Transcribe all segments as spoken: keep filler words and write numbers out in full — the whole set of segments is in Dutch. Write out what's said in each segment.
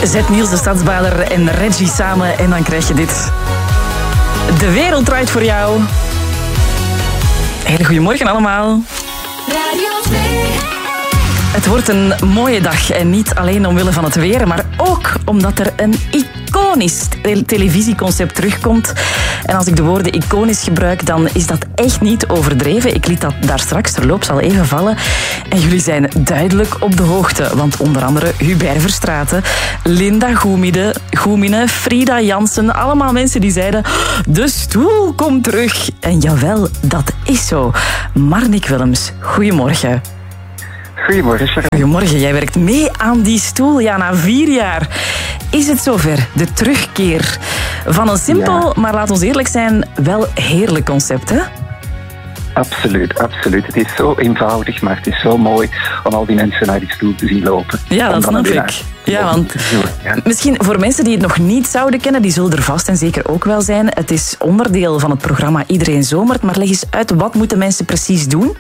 Zet Niels de Stadsbader en Reggie samen en dan krijg je dit. De wereld draait voor jou. Hele goedemorgen allemaal. Radio twee. Het wordt een mooie dag en niet alleen omwille van het weer, maar ook omdat er een iconisch televisieconcept terugkomt. En als ik de woorden iconisch gebruik, dan is dat echt niet overdreven. Ik liet dat daar straks terloops al even vallen. En jullie zijn duidelijk op de hoogte, want onder andere Hubert Verstraeten, Linda Goemine, Goemine, Frida Jansen, allemaal mensen die zeiden, de stoel komt terug. En jawel, dat is zo. Marnik Willems, goedemorgen. Goedemorgen, Sharon. Goedemorgen, jij werkt mee aan die stoel. Ja, na vier jaar is het zover. De terugkeer van een simpel, ja. maar laat ons eerlijk zijn, wel heerlijk concept, hè? Absoluut, absoluut. Het is zo eenvoudig, maar het is zo mooi om al die mensen naar die stoel te zien lopen. Ja, dat snap ik. Ja, want ja. misschien voor mensen die het nog niet zouden kennen, die zullen er vast en zeker ook wel zijn. Het is onderdeel van het programma Iedereen Zomert, maar leg eens uit, wat moeten mensen precies doen?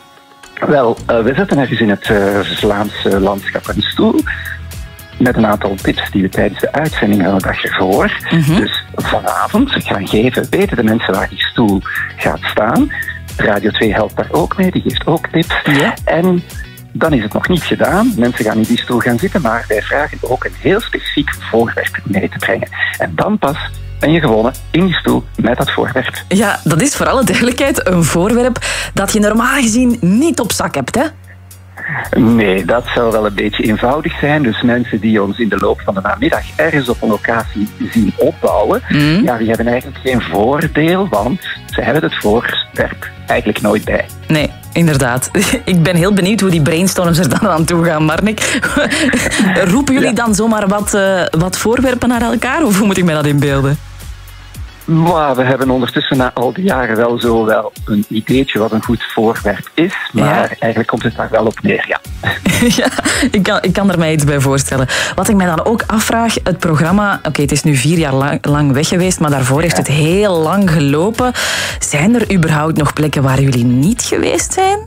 Wel, uh, we zetten ergens in het uh, Vlaamse landschap een stoel met een aantal tips die we tijdens de uitzending van de dag ervoor. Mm-hmm. Dus vanavond gaan geven, weten de mensen waar die stoel gaat staan. Radio twee helpt daar ook mee, die geeft ook tips. Ja. En dan is het nog niet gedaan. Mensen gaan in die stoel gaan zitten, maar wij vragen ook een heel specifiek voorwerp mee te brengen. En dan pas ben je gewonnen in die stoel met dat voorwerp. Ja, dat is voor alle duidelijkheid een voorwerp dat je normaal gezien niet op zak hebt, hè? Nee, dat zou wel een beetje eenvoudig zijn. Dus mensen die ons in de loop van de namiddag ergens op een locatie zien opbouwen, mm. ja, die hebben eigenlijk geen voordeel, want ze hebben het voorwerp eigenlijk nooit bij. Nee, inderdaad. Ik ben heel benieuwd hoe die brainstorms er dan aan toe gaan, Marnik. Roepen jullie ja. dan zomaar wat, uh, wat voorwerpen naar elkaar, of hoe moet ik mij dat inbeelden? Maar we hebben ondertussen na al die jaren wel zo wel een ideetje wat een goed voorwerp is. Maar ja. eigenlijk komt het daar wel op neer, ja. ja, ik kan, ik kan er mij iets bij voorstellen. Wat ik mij dan ook afvraag, het programma, oké, okay, het is nu vier jaar lang, lang weg geweest, maar daarvoor ja. heeft het heel lang gelopen. Zijn er überhaupt nog plekken waar jullie niet geweest zijn?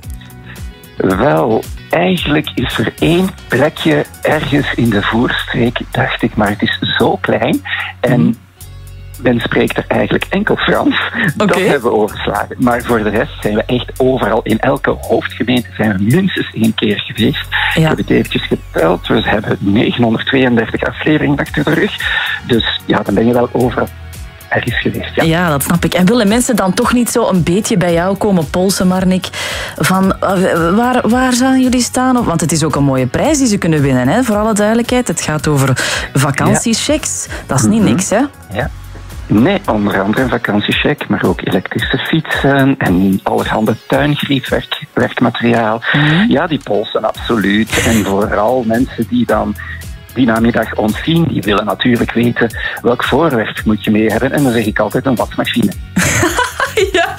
Wel, eigenlijk is er één plekje ergens in de Voerstreek, dacht ik, maar het is zo klein. En hmm. men spreekt er eigenlijk enkel Frans. Okay. Dat hebben we overgeslagen. Maar voor de rest zijn we echt overal. In elke hoofdgemeente zijn we minstens één keer geweest. Ja. Ik heb het eventjes geteld. We hebben negenhonderdtweeëndertig afleveringen achter de rug. Dus ja, dan ben je wel overal ergens geweest. Ja. ja, dat snap ik. En willen mensen dan toch niet zo een beetje bij jou komen polsen, Marnik? Van waar, waar gaan jullie staan? Want het is ook een mooie prijs die ze kunnen winnen, hè? Voor alle duidelijkheid. Het gaat over vakantiechecks. Ja. Dat is niet mm-hmm. niks, hè? Ja. Nee, onder andere een vakantiecheck, maar ook elektrische fietsen en allerhande tuingriefwerkmateriaal. Mm-hmm. Ja, die polsen absoluut. En vooral mensen die dan die namiddag ons zien, die willen natuurlijk weten welk voorwerp moet je mee hebben. En dan zeg ik altijd een wasmachine. ja.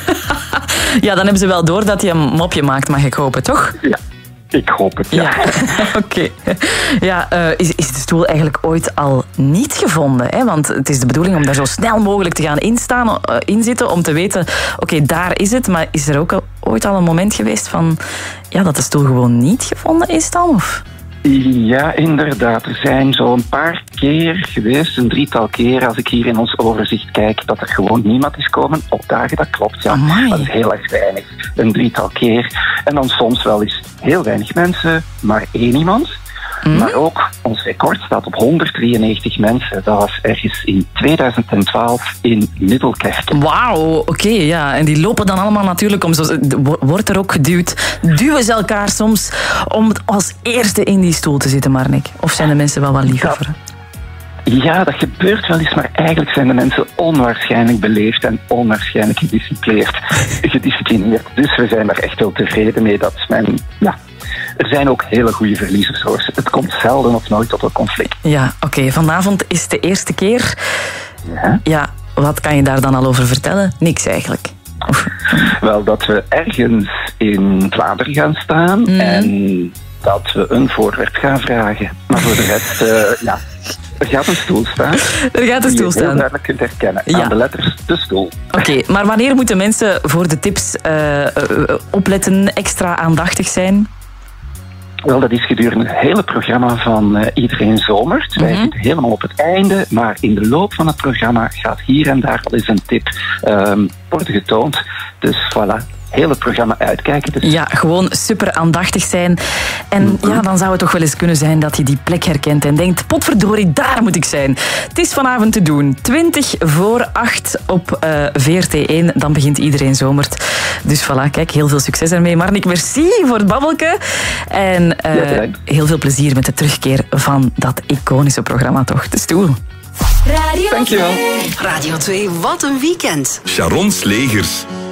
ja, dan hebben ze wel door dat je een mopje maakt, mag ik hopen, toch? Ja. Ik hoop het, ja. ja. Oké. Okay. Ja, uh, is, is de stoel eigenlijk ooit al niet gevonden? Hè? Want het is de bedoeling om daar zo snel mogelijk te gaan instaan, uh, inzitten, om te weten, oké, okay, daar is het. Maar is er ook al, ooit al een moment geweest van, ja, dat de stoel gewoon niet gevonden is dan? Of? Ja, inderdaad. Er zijn zo'n paar keer geweest, een drietal keer, als ik hier in ons overzicht kijk, dat er gewoon niemand is komen opdagen. Dat klopt, ja. Amai. Dat is heel erg weinig. Een drietal keer. En dan soms wel eens heel weinig mensen, maar één iemand. Mm. Maar ook ons record staat op honderddrieënnegentig mensen. Dat was ergens in tweeduizend twaalf in Middelkerken. Wauw, oké, okay, ja. En die lopen dan allemaal natuurlijk om... Zo, wordt er ook geduwd. Duwen ze elkaar soms om als eerste in die stoel te zitten, Marnik? Of zijn de mensen wel wat liever voor? Ja, dat gebeurt wel eens, maar eigenlijk zijn de mensen onwaarschijnlijk beleefd en onwaarschijnlijk gedisciplineerd. gedisciplineerd. Dus we zijn er echt wel tevreden mee dat men... Ja, er zijn ook hele goede verliezers, hoor. Het komt zelden of nooit tot een conflict. Ja, oké. Okay. Vanavond is de eerste keer. Ja. Ja, wat kan je daar dan al over vertellen? Niks eigenlijk. Of... Wel, dat we ergens in Vlaanderen gaan staan mm. en dat we een voorwerp gaan vragen. Maar voor de rest, uh, ja... Er gaat een stoel staan. Er gaat een stoel staan. Die je heel duidelijk kunt herkennen. Ja. Aan de letters de stoel. Oké, okay, maar wanneer moeten mensen voor de tips uh, uh, opletten, extra aandachtig zijn? Wel, dat is gedurende het hele programma van uh, Iedereen Zomert. Mm-hmm. Wij zitten helemaal op het einde, maar in de loop van het programma gaat hier en daar al eens een tip um, worden getoond. Dus voilà. Heel het programma uitkijken. Dus. Ja, gewoon super aandachtig zijn. En mm-hmm. ja, dan zou het toch wel eens kunnen zijn dat je die plek herkent en denkt, potverdorie, daar moet ik zijn. Het is vanavond te doen. twintig voor acht op uh, V R T één. Dan begint Iedereen Zomert. Dus voilà, kijk, heel veel succes ermee. Marnik, merci voor het babbelke. En uh, ja, heel veel plezier met de terugkeer van dat iconische programma, toch? De stoel. Radio Dankjewel. Radio twee, wat een weekend. Sharon Slegers.